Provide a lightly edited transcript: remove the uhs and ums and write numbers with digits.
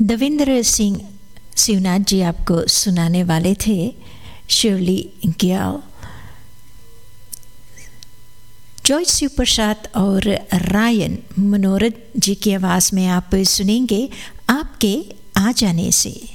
देवेंद्र सिंह शिवनाथ जी आपको सुनाने वाले थे शिवली ग्याल। जॉयस शिवप्रसाद और रायन मनोरथ जी की आवाज़ में आप सुनेंगे आपके आ जाने से।